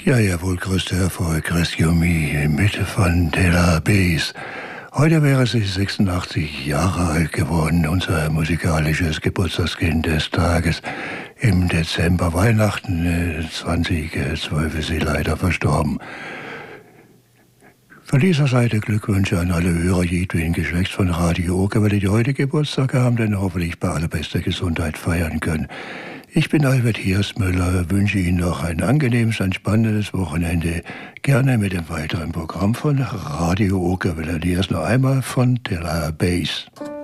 Ja, jawohl, größter Erfolg, Rescue Me, in Mitte von Taylor Bass. Heute wäre sie 86 Jahre alt geworden, unser musikalisches Geburtstagskind des Tages. Im Dezember, Weihnachten 2012 ist sie leider verstorben. Von dieser Seite Glückwünsche an alle Hörer jedweden Geschlechts von Radio Okerwelle, die heute Geburtstag haben, denn hoffentlich bei allerbester Gesundheit feiern können. Ich bin Albert Hiersmüller, wünsche Ihnen noch ein angenehmes, entspannendes Wochenende. Gerne mit dem weiteren Programm von Radio Okerwelle. Hier ist noch einmal von Taylor Bass.